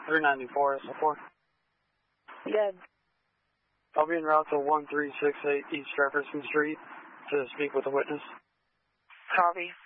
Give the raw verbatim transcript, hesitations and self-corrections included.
three ninety-four S L four. Good. I'll be en route to one three six eight East Jefferson Street to speak with a witness. Copy.